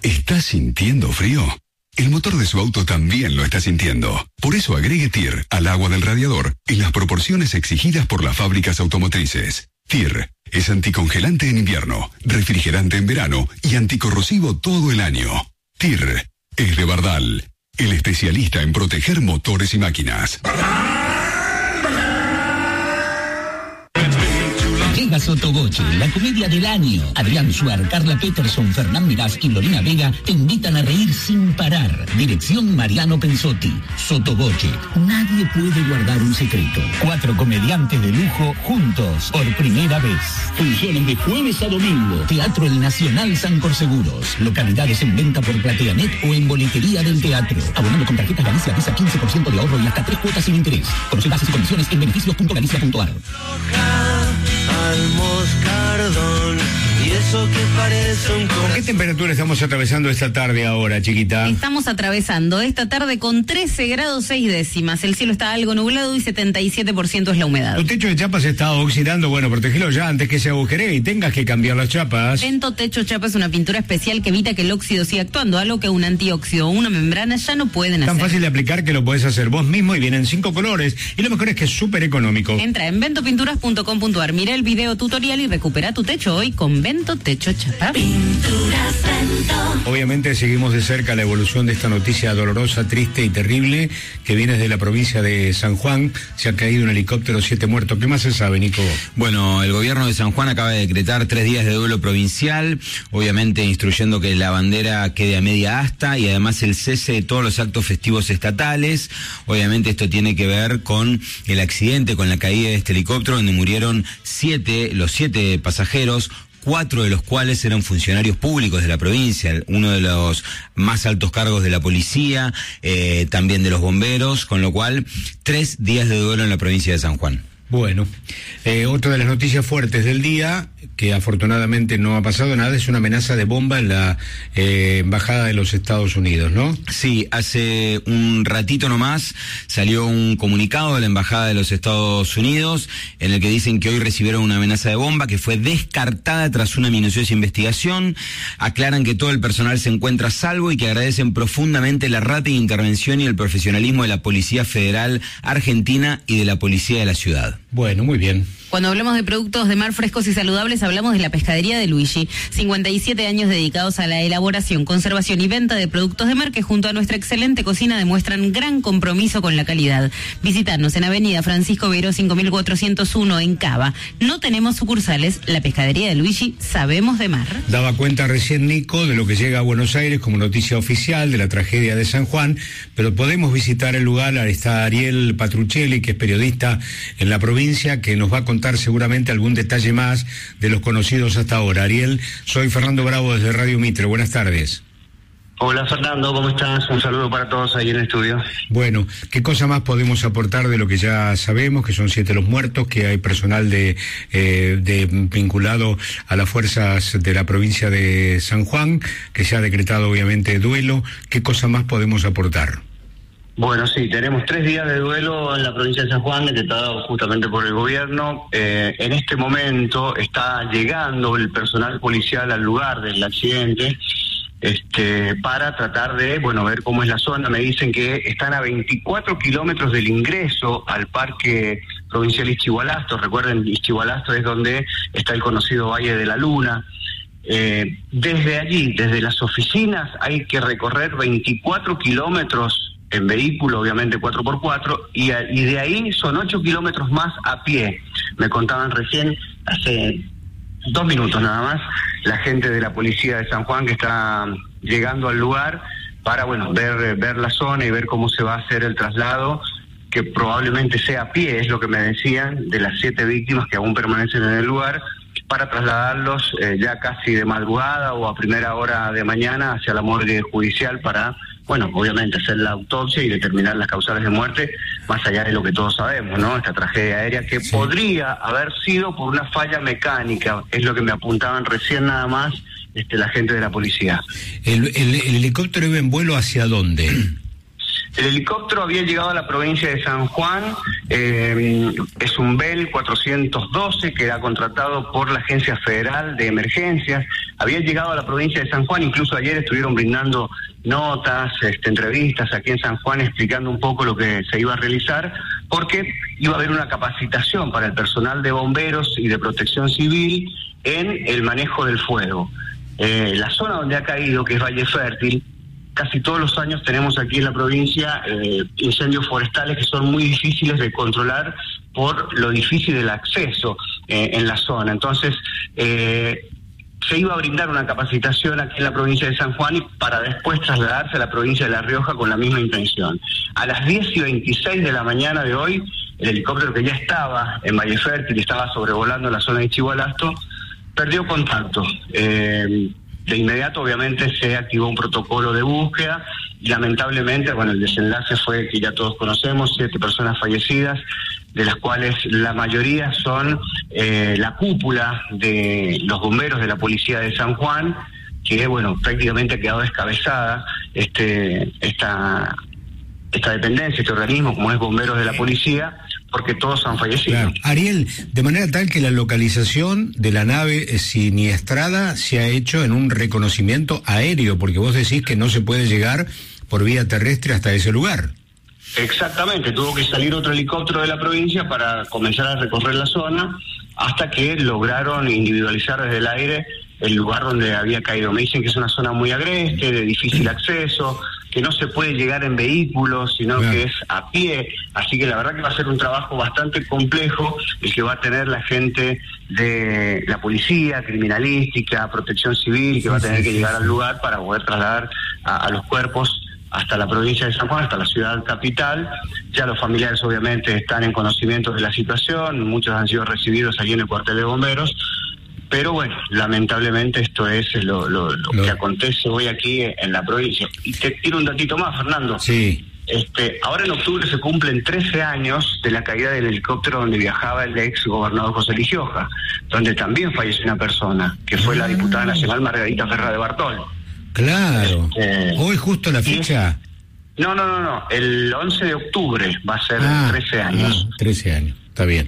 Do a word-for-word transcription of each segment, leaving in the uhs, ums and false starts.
¿Está sintiendo frío? El motor de su auto también lo está sintiendo. Por eso agregue T I R al agua del radiador en las proporciones exigidas por las fábricas automotrices. T I R es anticongelante en invierno, refrigerante en verano y anticorrosivo todo el año. T I R es de Bardal, el especialista en proteger motores y máquinas. Llega Sotoboche, la comedia del año. Adrián Suar, Carla Peterson, Fernán Mirás y Lorena Vega te invitan a reír sin parar. Dirección Mariano Pensotti. Sotoboche, nadie puede guardar un secreto. Cuatro comediantes de lujo juntos por primera vez. Funciones de jueves a domingo. Teatro El Nacional San Corseguros. Localidades en venta por Plateanet o en boletería del teatro. Abonando con tarjetas Galicia Visa quince por ciento de ahorro y hasta tres cuotas sin interés. Conoce bases y condiciones en beneficios punto galicia punto a r. Al moscardón, y eso que parece un corazón. ¿Qué temperatura estamos atravesando esta tarde ahora, chiquita? Estamos atravesando esta tarde con trece grados seis décimas. El cielo está algo nublado y setenta y siete por ciento es la humedad. Tu techo de chapa se está oxidando. Bueno, protegelo ya antes que se agujere y tengas que cambiar las chapas. Vento Techo Chapa es una pintura especial que evita que el óxido siga actuando, algo que un antióxido o una membrana ya no pueden hacer. Tan fácil de aplicar que lo podés hacer vos mismo y vienen cinco colores. Y lo mejor es que es súper económico. Entra en vento pinturas punto com punto a r, mira el video tutorial y recupera tu techo hoy con Vento Techo Chapa. Pinturas Vento. Obviamente seguimos de cerca la evolución de esta noticia dolorosa, triste y terrible que viene de la provincia de San Juan. Se ha caído un helicóptero, siete muertos. ¿Qué más se sabe, Nico? Bueno, el gobierno de San Juan acaba de decretar tres días de duelo provincial, obviamente instruyendo que la bandera quede a media asta y además el cese de todos los actos festivos estatales. Obviamente esto tiene que ver con el accidente, con la caída de este helicóptero, donde murieron siete, los siete pasajeros, cuatro de los cuales eran funcionarios públicos de la provincia, uno de los más altos cargos de la policía, eh, también de los bomberos, con lo cual, tres días de duelo en la provincia de San Juan. Bueno, eh, otra de las noticias fuertes del día, que afortunadamente no ha pasado nada, es una amenaza de bomba en la eh, embajada de los Estados Unidos, ¿no? Sí, hace un ratito nomás salió un comunicado de la embajada de los Estados Unidos en el que dicen que hoy recibieron una amenaza de bomba que fue descartada tras una minuciosa investigación. Aclaran que todo el personal se encuentra a salvo y que agradecen profundamente la rápida intervención y el profesionalismo de la Policía Federal Argentina y de la Policía de la ciudad. Bueno, muy bien. Cuando hablamos de productos de mar frescos y saludables, hablamos de la pescadería de Luigi. cincuenta y siete años dedicados a la elaboración, conservación y venta de productos de mar que junto a nuestra excelente cocina demuestran gran compromiso con la calidad. Visítanos en Avenida Francisco Vero cinco mil cuatrocientos uno en Cava. No tenemos sucursales, la pescadería de Luigi, sabemos de mar. Daba cuenta recién Nico de lo que llega a Buenos Aires como noticia oficial de la tragedia de San Juan, pero podemos visitar el lugar. Está Ariel Patruccelli, que es periodista en la provincia, que nos va a contar seguramente algún detalle más de los conocidos hasta ahora. Ariel, soy Fernando Bravo desde Radio Mitre. Buenas tardes. Hola Fernando, ¿cómo estás? Un saludo para todos ahí en el estudio. Bueno, ¿qué cosa más podemos aportar de lo que ya sabemos? Que son siete los muertos, que hay personal de, eh, de vinculado a las fuerzas de la provincia de San Juan, que se ha decretado obviamente duelo. ¿Qué cosa más podemos aportar? Bueno, sí, tenemos tres días de duelo en la provincia de San Juan, decretado justamente por el gobierno. Eh, en este momento está llegando el personal policial al lugar del accidente, este, para tratar de, bueno, ver cómo es la zona. Me dicen que están a veinticuatro kilómetros del ingreso al Parque Provincial Ischigualasto. Recuerden, Ischigualasto es donde está el conocido Valle de la Luna. Eh, desde allí, desde las oficinas, hay que recorrer veinticuatro kilómetros en vehículo, obviamente cuatro por cuatro, y, y de ahí son ocho kilómetros más a pie. Me contaban recién, hace dos minutos nada más, la gente de la policía de San Juan que está llegando al lugar para, bueno, ver, ver la zona y ver cómo se va a hacer el traslado, que probablemente sea a pie, es lo que me decían, de las siete víctimas que aún permanecen en el lugar, para trasladarlos eh, ya casi de madrugada o a primera hora de mañana hacia la morgue judicial para, bueno, obviamente hacer la autopsia y determinar las causales de muerte, más allá de lo que todos sabemos, ¿no? Esta tragedia aérea que sí podría haber sido por una falla mecánica, es lo que me apuntaban recién nada más este, la gente de la policía. ¿El, el, el helicóptero iba en vuelo hacia dónde? El helicóptero había llegado a la provincia de San Juan, eh, es un Bell cuatrocientos doce que era contratado por la Agencia Federal de Emergencias, había llegado a la provincia de San Juan, incluso ayer estuvieron brindando notas, este, entrevistas aquí en San Juan explicando un poco lo que se iba a realizar, porque iba a haber una capacitación para el personal de bomberos y de protección civil en el manejo del fuego. Eh, la zona donde ha caído, que es Valle Fértil, casi todos los años tenemos aquí en la provincia eh, incendios forestales que son muy difíciles de controlar por lo difícil del acceso eh, en la zona. Entonces, eh, se iba a brindar una capacitación aquí en la provincia de San Juan y para después trasladarse a la provincia de La Rioja con la misma intención. A las diez y veintiséis de la mañana de hoy, el helicóptero que ya estaba en Valle Fértil y estaba sobrevolando la zona de Chihualasto, perdió contacto. Eh, de inmediato, obviamente, se activó un protocolo de búsqueda y lamentablemente, bueno, el desenlace fue que ya todos conocemos, siete personas fallecidas, de las cuales la mayoría son eh, la cúpula de los bomberos de la policía de San Juan, que, bueno, prácticamente ha quedado descabezada este, esta, esta dependencia, este organismo, como es Bomberos de la Policía, porque todos han fallecido. Claro. Ariel, de manera tal que la localización de la nave siniestrada se ha hecho en un reconocimiento aéreo, porque vos decís que no se puede llegar por vía terrestre hasta ese lugar. Exactamente, tuvo que salir otro helicóptero de la provincia para comenzar a recorrer la zona, hasta que lograron individualizar desde el aire el lugar donde había caído. Me dicen que es una zona muy agreste, de difícil acceso, que no se puede llegar en vehículos, sino claro. que es a pie, así que la verdad que va a ser un trabajo bastante complejo el que va a tener la gente de la policía, criminalística, protección civil, que va a tener que llegar al lugar para poder trasladar a, a los cuerpos hasta la provincia de San Juan, hasta la ciudad capital. Ya los familiares obviamente están en conocimiento de la situación, muchos han sido recibidos allí en el cuartel de bomberos, pero bueno, lamentablemente esto es lo, lo, lo, lo que acontece hoy aquí en la provincia. Y te tiro un datito más, Fernando. Sí. Este, ahora en octubre se cumplen trece años de la caída del helicóptero donde viajaba el ex gobernador José Ligioja, donde también falleció una persona, que fue la diputada nacional Margarita Ferra de Bartol. Claro. Este, hoy justo la fecha. No, no, no, no. El once de octubre va a ser ah, trece años. Ah, trece años. Está bien.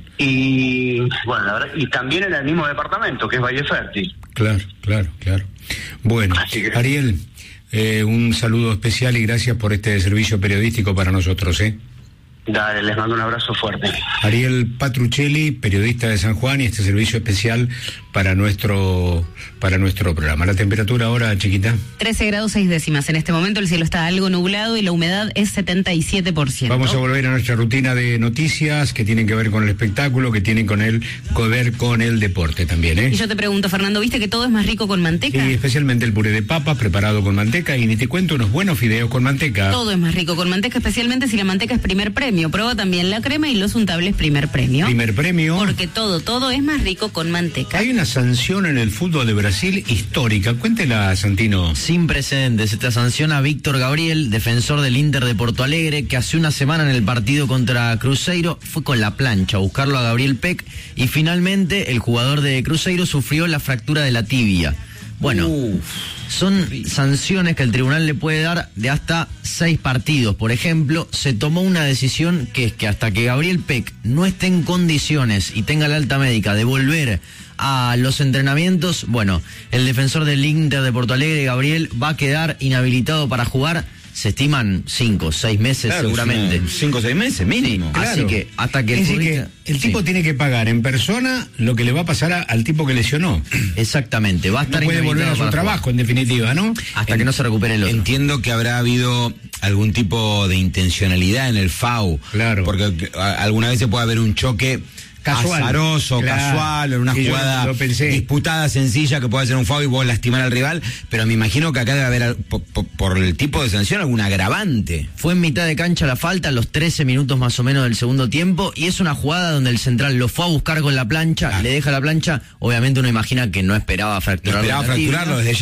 Y bueno, la verdad, y también en el mismo departamento, que es Valle Fértil. Claro, claro, claro. Bueno, que... Ariel, eh, un saludo especial y gracias por este servicio periodístico para nosotros, ¿eh? Dale, les mando un abrazo fuerte. Ariel Patruccelli, periodista de San Juan, y este servicio especial para nuestro para nuestro programa. La temperatura ahora, chiquita. trece grados seis décimas. En este momento el cielo está algo nublado y la humedad es setenta y siete por ciento. Vamos a volver a nuestra rutina de noticias que tienen que ver con el espectáculo, que tienen con el, que ver con el deporte también, ¿eh? Y yo te pregunto, Fernando, ¿viste que todo es más rico con manteca? Sí, especialmente el puré de papas preparado con manteca, y ni te cuento unos buenos fideos con manteca. Todo es más rico con manteca, especialmente si la manteca es primer premio. Prueba también la crema y los untables primer premio. Primer premio. Porque todo, todo es más rico con manteca. Hay una sanción en el fútbol de Brasil histórica. Cuéntela, Santino. Sin precedentes, esta sanción a Víctor Gabriel, defensor del Inter de Porto Alegre, que hace una semana en el partido contra Cruzeiro fue con la plancha a buscarlo a Gabriel Peck, y finalmente el jugador de Cruzeiro sufrió la fractura de la tibia. Bueno, Uf. son sanciones que el tribunal le puede dar de hasta seis partidos. Por ejemplo, se tomó una decisión que es que hasta que Gabriel Peck no esté en condiciones y tenga la alta médica de volver a los entrenamientos, bueno, el defensor del Inter de Porto Alegre, Gabriel, va a quedar inhabilitado para jugar. Se estiman cinco, seis meses, claro, seguramente. Cinco o seis meses mínimo. Sí, claro. Así que hasta que el, es decir, que el tipo sí. tiene que pagar en persona lo que le va a pasar a, al tipo que lesionó. Exactamente, va a estar no puede volver a su trabajo, jugar. En definitiva, ¿no? Hasta en, que no se recupere el otro. Entiendo que habrá habido algún tipo de intencionalidad en el F A U. Claro. Porque alguna vez se puede haber un choque casual, azaroso, claro, casual, en una jugada disputada, sencilla, que puede ser un foul y vos lastimar al rival, pero me imagino que acá debe haber, por, por, por el tipo de sanción, algún agravante. Fue en mitad de cancha la falta, a los trece minutos más o menos del segundo tiempo, y es una jugada donde el central lo fue a buscar con la plancha, claro. le deja la plancha, obviamente uno imagina que no esperaba fracturarlo. No esperaba fracturarlo desde ya.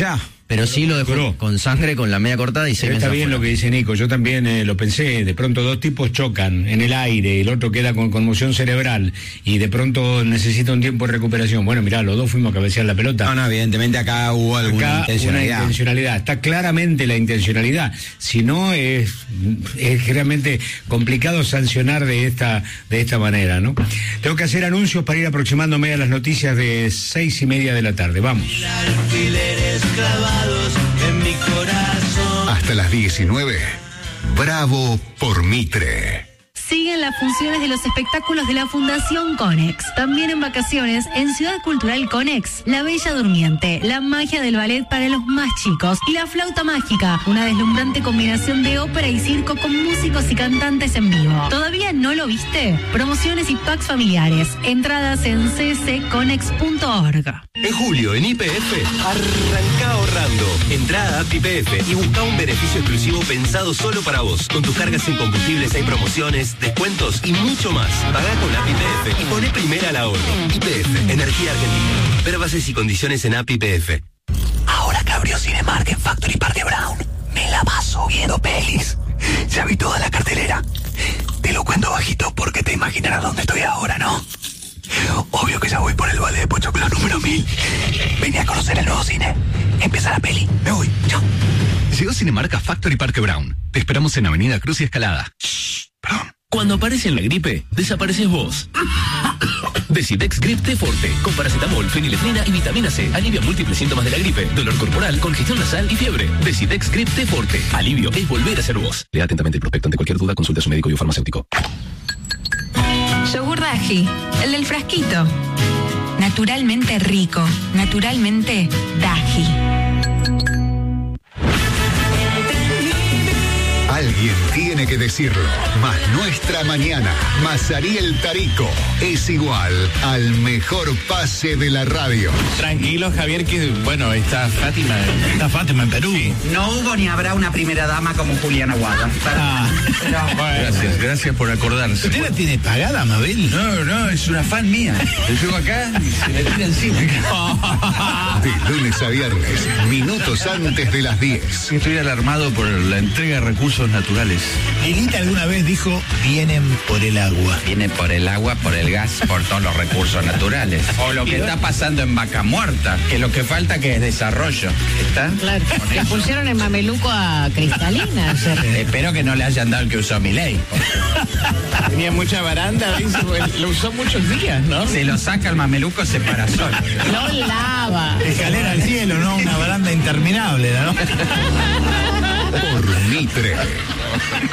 Pero sí lo dejó Curó. con sangre, con la media cortada y seis Pero meses está bien afuera. lo que dice Nico, yo también eh, lo pensé, de pronto dos tipos chocan en el aire, el otro queda con conmoción cerebral y de pronto necesita un tiempo de recuperación. Bueno, mirá, los dos fuimos a cabecear la pelota. No, no, evidentemente acá hubo alguna Acá intencionalidad. una intencionalidad, está claramente la intencionalidad, si no es, es realmente complicado sancionar de esta, de esta manera, ¿no? Tengo que hacer anuncios para ir aproximándome a las noticias de seis y media de la tarde, vamos. Alfileres clavados en mi corazón. Hasta las diecinueve. Bravo por Mitre. Siguen las funciones de los espectáculos de la Fundación Conex. También en vacaciones, en Ciudad Cultural Conex, La Bella Durmiente, la magia del ballet para los más chicos y la flauta mágica, una deslumbrante combinación de ópera y circo con músicos y cantantes en vivo. ¿Todavía no lo viste? Promociones y packs familiares. Entradas en c c conex punto org. En julio, en Y P F, arranca ahorrando. Entrá a App Y P F y busca un beneficio exclusivo pensado solo para vos. Con tus cargas en combustibles hay promociones, descuentos y mucho más. Pagá con App Y P F y poné primera al ahorro. Y P F, Energía Argentina. Ver bases y condiciones en App Y P F. Ahora que abrió Cinemark en Factory Parque Brown, me la paso viendo pelis. Ya vi toda la cartelera. Te lo cuento bajito porque te imaginarás dónde estoy ahora, ¿no? Obvio que ya voy por el vale de Pochoclo número mil. Vení a conocer el nuevo cine. Empieza la peli. Me voy. Chao. Llegó Cinemark a Factory Parque Brown. Te esperamos en Avenida Cruz y Escalada. Shh, perdón. Cuando aparece la gripe, desapareces vos. Decidex Grip T Forte, con paracetamol, fenilefrina y vitamina C. Alivia múltiples síntomas de la gripe, dolor corporal, congestión nasal y fiebre. Decidex Grip T Forte. Alivio es volver a ser vos. Lea atentamente el prospecto. Ante cualquier duda, consulte a su médico y o farmacéutico. Yogur Daji, el del frasquito. Naturalmente rico, naturalmente Daji. Alguien tiene que decirlo. Más nuestra mañana, más Ariel Tarico, es igual al mejor pase de la radio. Tranquilo, Javier, que bueno, está Fátima. Está Fátima en Perú. Sí. No hubo ni habrá una primera dama como Juliana Guada. Ah. Pero, bueno. Gracias, gracias por acordarse. ¿Usted la tiene pagada, Mabel? No, no, es una fan mía. Yo llego acá y se me tira encima. De lunes a viernes, minutos antes de las diez. Estoy alarmado por la entrega de recursos naturales. Lilita alguna vez dijo, vienen por el agua. Viene por el agua, por el gas, por todos los recursos naturales. O lo que está pasando en Vaca Muerta, que lo que falta que es desarrollo. ¿Está? Claro. Le pusieron el mameluco a Cristalina ayer. Espero que no le hayan dado el que usó mi ley. Tenía mucha baranda, dice, lo usó muchos días, ¿no? Se lo saca el mameluco, se para solo. No lava. Escalera al cielo, ¿no? Una baranda interminable, ¿no? Por Mitre.